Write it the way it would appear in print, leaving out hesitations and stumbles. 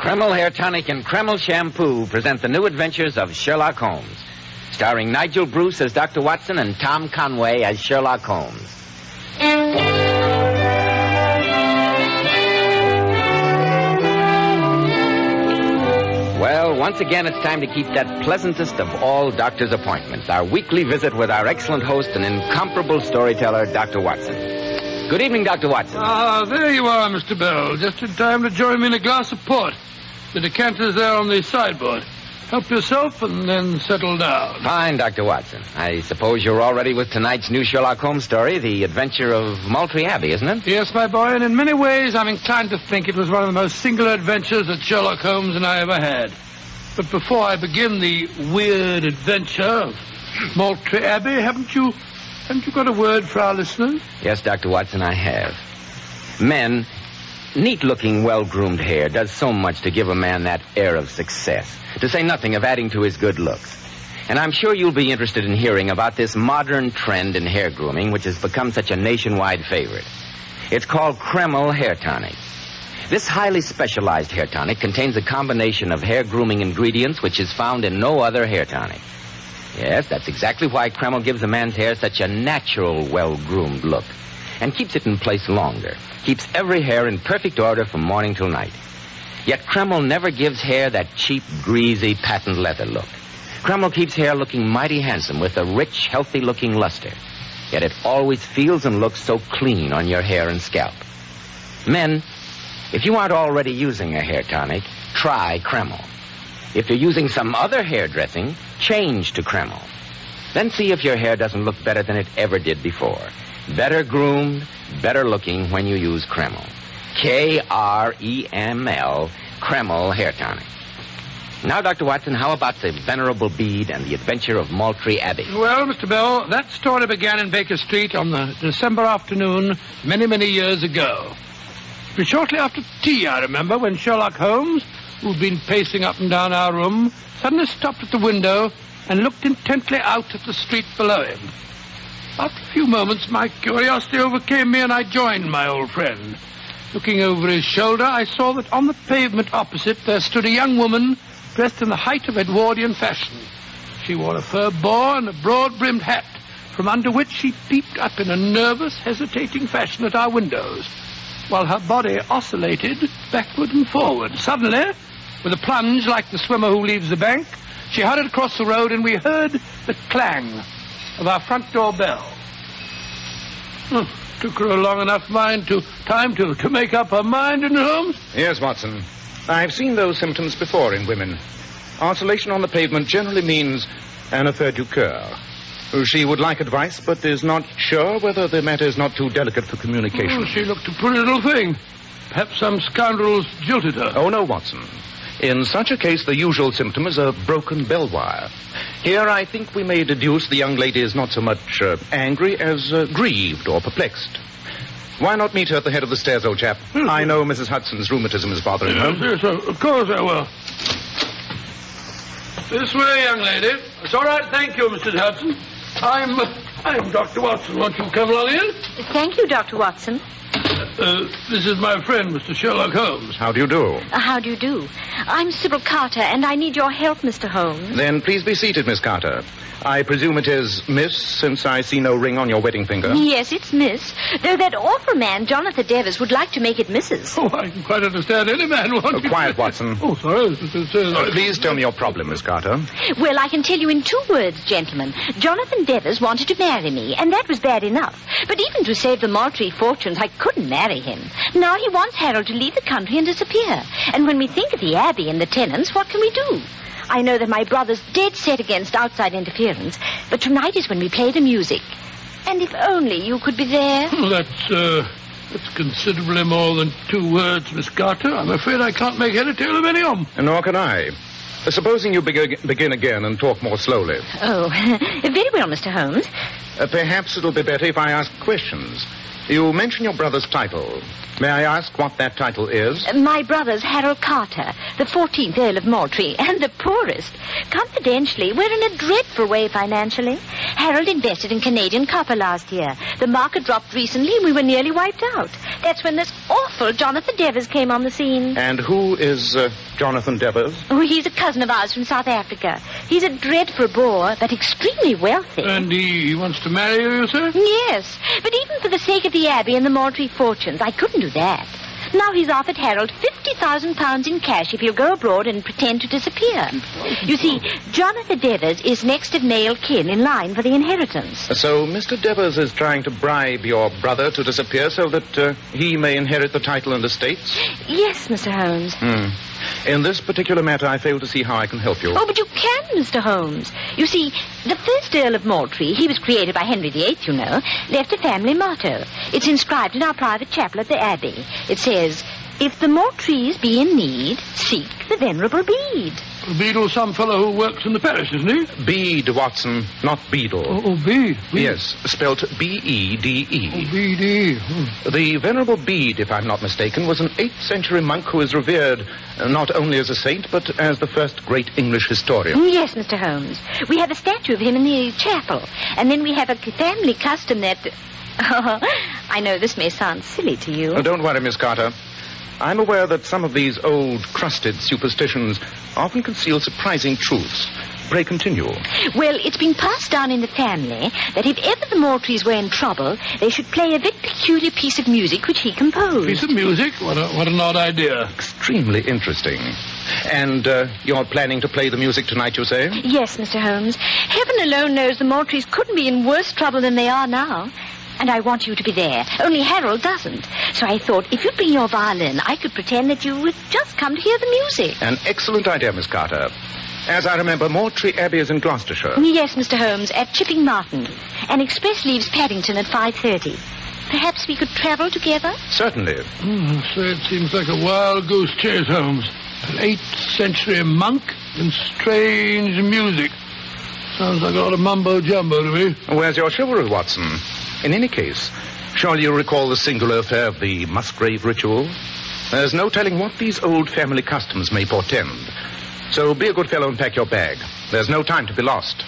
Kreml Hair Tonic and Kreml Shampoo present the new adventures of Sherlock Holmes, starring Nigel Bruce as Dr. Watson and Tom Conway as Sherlock Holmes. Well, once again, it's time to keep that pleasantest of all doctor's appointments, our weekly visit with our excellent host and incomparable storyteller, Dr. Watson. Good evening, Dr. Watson. There you are, Mr. Bell. Just in time to join me in a glass of port. The decanter's there on the sideboard. Help yourself and then settle down. Fine, Dr. Watson. I suppose you're all ready with tonight's new Sherlock Holmes story, The Adventure of Moultrie Abbey, isn't it? Yes, my boy, and in many ways I'm inclined to think it was one of the most singular adventures that Sherlock Holmes and I ever had. But before I begin the weird adventure of Moultrie Abbey, haven't you got a word for our listeners? Yes, Dr. Watson, I have. Men, neat-looking, well-groomed hair does so much to give a man that air of success, to say nothing of adding to his good looks. And I'm sure you'll be interested in hearing about this modern trend in hair grooming, which has become such a nationwide favorite. It's called Kreml Hair Tonic. This highly specialized hair tonic contains a combination of hair grooming ingredients which is found in no other hair tonic. Yes, that's exactly why Kreml gives a man's hair such a natural, well-groomed look and keeps it in place longer, keeps every hair in perfect order from morning till night. Yet Kreml never gives hair that cheap, greasy, patent leather look. Kreml keeps hair looking mighty handsome with a rich, healthy-looking luster. Yet it always feels and looks so clean on your hair and scalp. Men, if you aren't already using a hair tonic, try Kreml. If you're using some other hair dressing, change to Kreml. Then see if your hair doesn't look better than it ever did before. Better groomed, better looking when you use Kreml. Kreml, Kreml Hair Tonic. Now, Dr. Watson, how about the Venerable Bede and the Adventure of Moultrie Abbey? Well, Mr. Bell, that story began in Baker Street on the December afternoon many, many years ago. It was shortly after tea, I remember, when Sherlock Holmes, who'd been pacing up and down our room, suddenly stopped at the window and looked intently out at the street below him. After a few moments, my curiosity overcame me, and I joined my old friend. Looking over his shoulder, I saw that on the pavement opposite there stood a young woman dressed in the height of Edwardian fashion. She wore a fur boa and a broad-brimmed hat, from under which she peeped up in a nervous, hesitating fashion at our windows, while her body oscillated backward and forward. Suddenly, with a plunge like the swimmer who leaves the bank, she hurried across the road, and we heard the clang of our front door bell. Took her a long enough time to make up her mind, didn't it, Holmes? Yes, Watson. I've seen those symptoms before in women. Oscillation on the pavement generally means an affaire du coeur. She would like advice, but is not sure whether the matter is not too delicate for communication. She looked a pretty little thing. Perhaps some scoundrels jilted her. Oh, no, Watson. In such a case, the usual symptom is a broken bell wire. Here, I think we may deduce the young lady is not so much angry as grieved or perplexed. Why not meet her at the head of the stairs, old chap? I know Mrs. Hudson's rheumatism is bothering her. Yes, of course I will. This way, young lady. It's all right, thank you, Mrs. Hudson. I'm Dr. Watson. Won't you come along in? Thank you, Dr. Watson. This is my friend, Mr. Sherlock Holmes. How do you do? How do you do? I'm Sybil Carter, and I need your help, Mr. Holmes. Then please be seated, Miss Carter. I presume it is Miss, since I see no ring on your wedding finger. Yes, it's Miss. Though that awful man, Jonathan Devers, would like to make it Mrs. Oh, I can quite understand any man wanting... Quiet, Watson. Oh, sorry. Please tell me your problem, Miss Carter. Well, I can tell you in 2 words, gentlemen. Jonathan Devers wanted to marry me, and that was bad enough. But even to save the Moultrie fortunes, I couldn't marry him. Now he wants Harold to leave the country and disappear. And when we think of the Abbey and the tenants, what can we do? I know that my brother's dead set against outside interference, but tonight is when we play the music. And if only you could be there. That's considerably more than 2 words, Miss Carter. I'm afraid I can't make head or tail of any of them. Nor can I. Supposing you begin again and talk more slowly. Oh, very well, Mr. Holmes. Perhaps it'll be better if I ask questions. You mention your brother's title. May I ask what that title is? My brother's Harold Carter, the 14th Earl of Moultrie, and the poorest. Confidentially, we're in a dreadful way financially. Harold invested in Canadian copper last year. The market dropped recently and we were nearly wiped out. That's when this awful Jonathan Devers came on the scene. And who is Jonathan Devers? Oh, he's a cousin of ours from South Africa. He's a dreadful bore, but extremely wealthy. And he wants to marry you, sir? Yes, but even for the sake of the Abbey and the Moultrie fortunes, I couldn't do that. Now he's offered Harold £50,000 in cash if he'll go abroad and pretend to disappear. You see, Jonathan Devers is next of male kin in line for the inheritance. So Mr. Devers is trying to bribe your brother to disappear so that he may inherit the title and estates? Yes, Mr. Holmes. In this particular matter, I fail to see how I can help you. Oh, but you can, Mr. Holmes. You see, the first Earl of Moultrie, he was created by Henry VIII, you know, left a family motto. It's inscribed in our private chapel at the Abbey. It says, "If the Moultries be in need, seek the Venerable Bede." Beadle's some fellow who works in the parish, isn't he? Bede, Watson, not Beadle. Oh, Bede. Yes, spelt B-E-D-E. Oh, Bede. The Venerable Bede, if I'm not mistaken, was an 8th century monk who is revered not only as a saint, but as the first great English historian. Yes, Mr. Holmes. We have a statue of him in the chapel. And then we have a family custom that... Oh, I know this may sound silly to you. Oh, don't worry, Miss Carter. I'm aware that some of these old, crusted superstitions often conceal surprising truths. Pray continue. Well, it's been passed down in the family that if ever the Moultries were in trouble, they should play a very peculiar piece of music which he composed. Piece of music? What an odd idea. Extremely interesting. And you're planning to play the music tonight, you say? Yes, Mr. Holmes. Heaven alone knows the Moultries couldn't be in worse trouble than they are now. And I want you to be there. Only Harold doesn't. So I thought, if you'd bring your violin, I could pretend that you had just come to hear the music. An excellent idea, Miss Carter. As I remember, Moultrie Abbey is in Gloucestershire. Yes, Mr. Holmes, at Chipping Martin. An express leaves Paddington at 5:30. Perhaps we could travel together? Certainly. So it seems like a wild goose chase, Holmes. An 8th century monk and strange music. Sounds like a lot of mumbo-jumbo to me. Where's your chivalry, Watson? In any case, surely you recall the singular affair of the Musgrave ritual? There's no telling what these old family customs may portend. So be a good fellow and pack your bag. There's no time to be lost.